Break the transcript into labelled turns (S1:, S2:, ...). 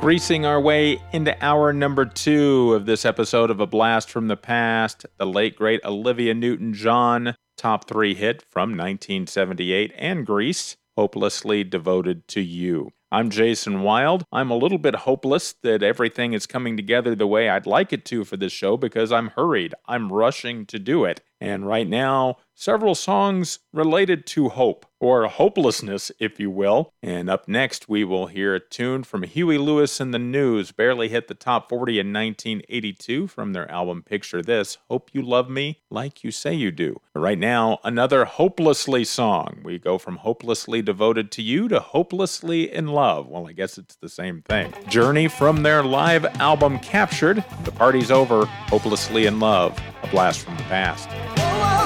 S1: Greasing our way into hour number 2 of this episode of A Blast from the Past, the late great Olivia Newton-John top 3 hit from 1978 and Grease, Hopelessly Devoted to You. I'm Jason Wild. I'm a little bit hopeless that everything is coming together the way I'd like it to for this show because I'm hurried. I'm rushing to do it. And right now, several songs related to hope, or hopelessness, if you will. And up next, we will hear a tune from Huey Lewis and the News, barely hit the top 40 in 1982 from their album Picture This, Hope You Love Me Like You Say You Do. But right now, another Hopelessly song. We go from Hopelessly Devoted to You to Hopelessly in Love. Well, I guess it's the same thing. Journey from their live album Captured. The party's over. Hopelessly in Love. A blast from the past.